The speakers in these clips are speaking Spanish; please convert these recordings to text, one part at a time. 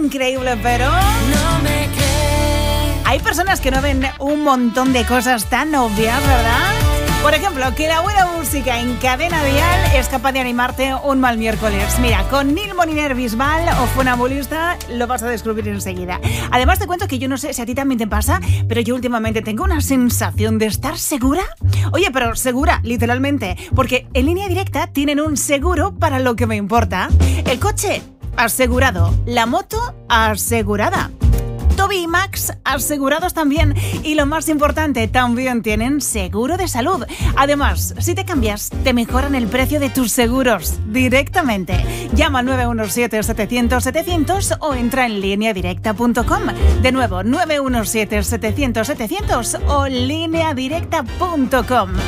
increíble, pero hay personas que no ven un montón de cosas tan obvias, ¿verdad? Por ejemplo, que la buena música en Cadena Dial es capaz de animarte un mal miércoles. Mira, con Nil Moliner Bisbal o Funambulista lo vas a descubrir enseguida. Además te cuento que yo no sé si a ti también te pasa, pero yo últimamente tengo una sensación de estar segura. Oye, pero segura, literalmente, porque en Línea Directa tienen un seguro para lo que me importa. El coche, asegurado. La moto, asegurada. Toby y Max asegurados también, y lo más importante, también tienen seguro de salud. Además, si te cambias, te mejoran el precio de tus seguros directamente. Llama al 917-700-700 o entra en lineadirecta.com. De nuevo, 917-700-700 o lineadirecta.com.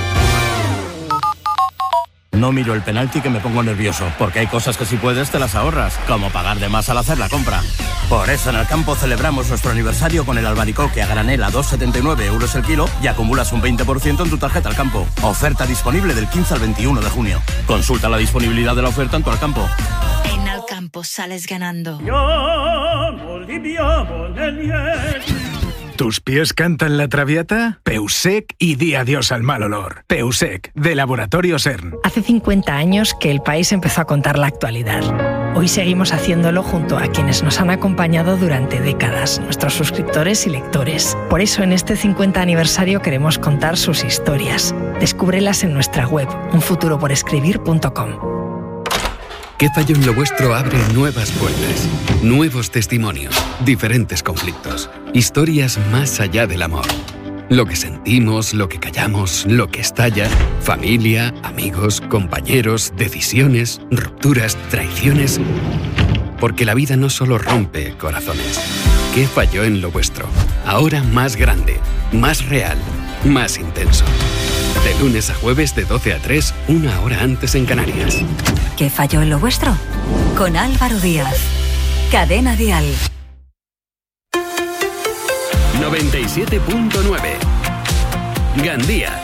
No miro el penalti que me pongo nervioso, porque hay cosas que si puedes te las ahorras, como pagar de más al hacer la compra. Por eso en Alcampo celebramos nuestro aniversario con el albaricoque a granel a 2,79 euros el kilo y acumulas un 20% en tu tarjeta Alcampo. Oferta disponible del 15 al 21 de junio. Consulta la disponibilidad de la oferta en tu Alcampo. En Alcampo sales ganando. ¿Tus pies cantan la Traviata? Peusec y di adiós al mal olor. Peusec, de Laboratorio CERN. Hace 50 años que el país empezó a contar la actualidad. Hoy seguimos haciéndolo junto a quienes nos han acompañado durante décadas, nuestros suscriptores y lectores. Por eso en este 50 aniversario queremos contar sus historias. Descúbrelas en nuestra web, unfuturoporescribir.com. ¿Qué falló en lo vuestro? Abre nuevas puertas, nuevos testimonios, diferentes conflictos, historias más allá del amor. Lo que sentimos, lo que callamos, lo que estalla, familia, amigos, compañeros, decisiones, rupturas, traiciones. Porque la vida no solo rompe corazones. ¿Qué falló en lo vuestro? Ahora más grande, más real, más intenso. De lunes a jueves de 12 a 3, una hora antes en Canarias. ¿Qué falló en lo vuestro? Con Álvaro Díaz. Cadena Dial. 97.9. Gandía.